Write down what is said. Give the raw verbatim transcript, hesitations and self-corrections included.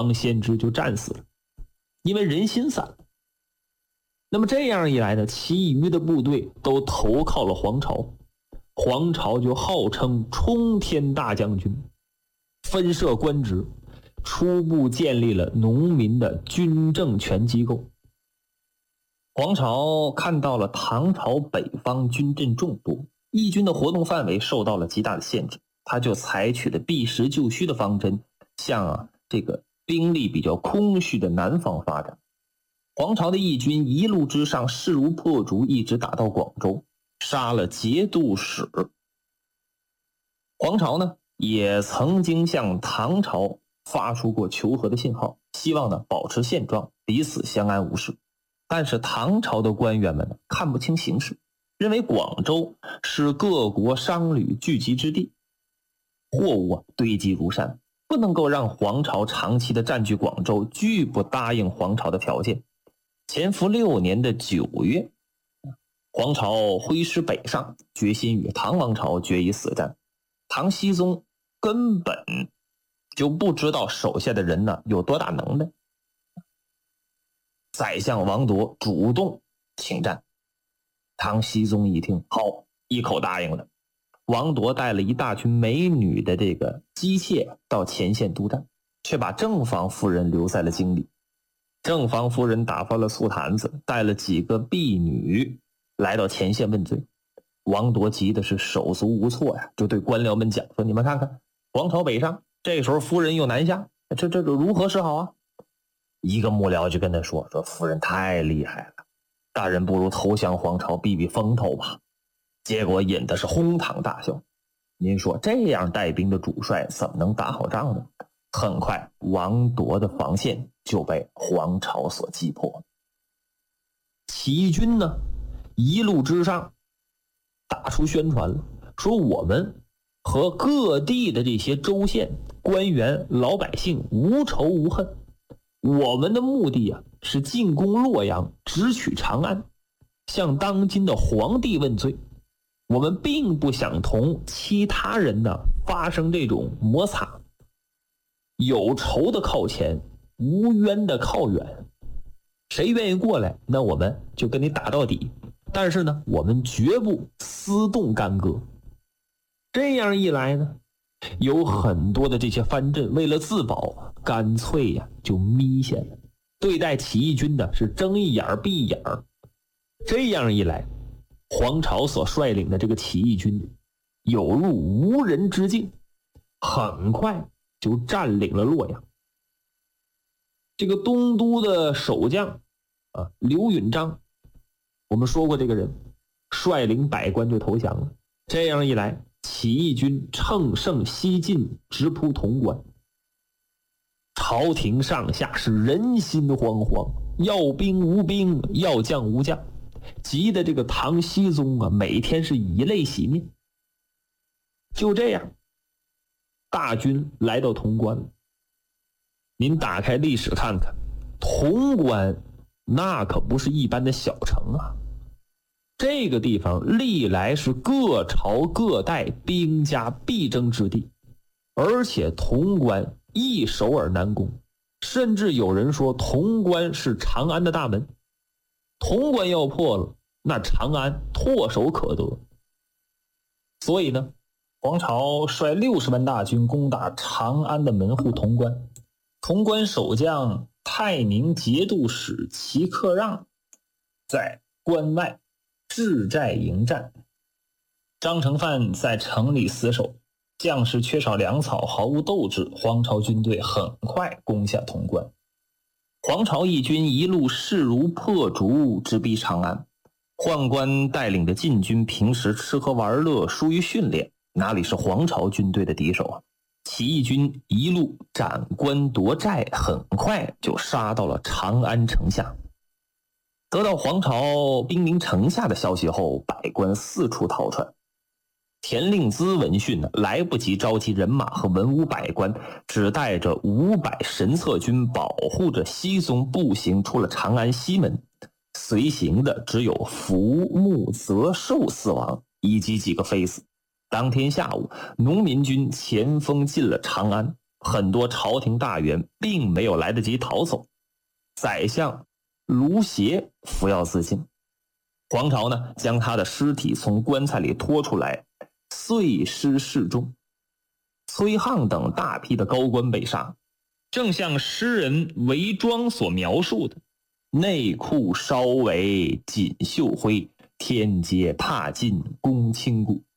王献之就战死了，因为人心散了。那么这样一来呢，其余的部队都投靠了黄巢，黄巢就号称冲天大将军，分设官职，初步建立了农民的军政权机构。黄巢看到了唐朝北方军阵众多，义军的活动范围受到了极大的限制，他就采取了避实就虚的方针，向啊这个兵力比较空虚的南方发展。黄巢的义军一路之上势如破竹，一直打到广州，杀了节度使。黄巢呢也曾经向唐朝发出过求和的信号，希望呢保持现状，彼此相安无事。但是唐朝的官员们呢看不清形势，认为广州是各国商旅聚集之地，货物啊堆积如山，不能够让黄巢长期的占据广州，拒不答应黄巢的条件。乾伏六年的九月，黄巢挥师北上，决心与唐王朝决一死战。唐僖宗根本就不知道手下的人呢有多大能耐。宰相王铎主动请战，唐僖宗一听，好，一口答应了。王铎带了一大群美女的这个姬妾到前线督战，却把正房夫人留在了京里。正房夫人打发了醋坛子，带了几个婢女来到前线问罪。王铎急的是手足无措呀，就对官僚们讲说：“你们看看，黄巢北上，这时候夫人又南下，这这这如何是好啊？”一个幕僚就跟他说：“说夫人太厉害了，大人不如投降黄巢，避避风头吧。”结果引的是哄堂大笑。您说这样带兵的主帅怎么能打好仗呢？很快，王铎的防线就被黄巢所击破。起义军呢，一路之上打出宣传了，说我们和各地的这些州县官员老百姓无仇无恨，我们的目的啊是进攻洛阳，直取长安，向当今的皇帝问罪。我们并不想同其他人呢发生这种摩擦，有仇的靠前，无冤的靠远。谁愿意过来，那我们就跟你打到底。但是呢，我们绝不私动干戈。这样一来呢，有很多的这些藩镇为了自保，干脆呀就眯下了，对待起义军的是睁一眼闭一眼。这样一来，黄巢所率领的这个起义军有入无人之境，很快就占领了洛阳。这个东都的守将啊，刘允章，我们说过这个人，率领百官就投降了。这样一来，起义军乘胜西进，直扑潼关。朝廷上下是人心惶惶，要兵无兵，要将无将，急得这个唐僖宗啊，每天是以泪洗面。就这样，大军来到潼关了。您打开历史看看，潼关那可不是一般的小城啊，这个地方历来是各朝各代兵家必争之地，而且潼关易守而难攻，甚至有人说潼关是长安的大门，潼关要破了，那长安唾手可得。所以呢，黄巢率六十万大军攻打长安的门户潼关。潼关守将泰宁节度使齐克让在关外置寨迎战，张成范在城里死守，将士缺少粮草，毫无斗志，黄巢军队很快攻下潼关。黄巢义军一路势如破竹，直逼长安。宦官带领的禁军平时吃喝玩乐，疏于训练，哪里是黄巢军队的敌手啊？起义军一路斩关夺寨，很快就杀到了长安城下。得到黄巢兵临城下的消息后，百官四处逃窜。田令孜闻讯呢，来不及召集人马和文武百官，只带着五百神策军保护着僖宗步行出了长安西门。随行的只有福、穆、泽、寿四王以及几个妃子。当天下午，农民军前锋进了长安， 很多朝廷大员并没有来得及逃走。宰相卢协服药自尽，黄巢呢将他的尸体从棺材里拖出来，碎尸示众。崔沆等大批的高官被杀，正像诗人韦庄所描述的，内裤稍为锦绣灰，天阶踏尽宫倾故。